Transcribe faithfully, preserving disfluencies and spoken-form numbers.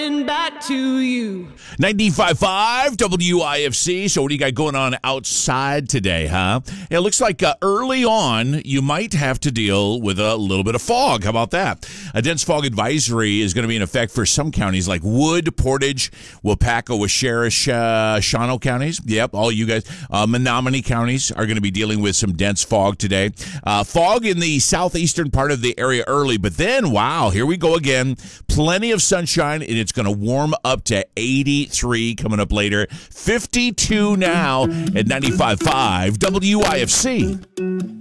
back to you. ninety-five point five W I F C. So what do you got going on outside today, huh? It looks like uh, early on you might have to deal with a little bit of fog. How about that? A dense fog advisory is going to be in effect for some counties like Wood, Portage, Wapaka, Washerish, uh, Shawano counties. Yep, all you guys. Uh, Menominee counties are going to be dealing with some dense fog today. Uh, fog in the southeastern part of the area early, but then, wow, here we go again. Plenty of sunshine, and it's going to warm up to eighty-three coming up later. fifty-two now at ninety-five point five W I F C.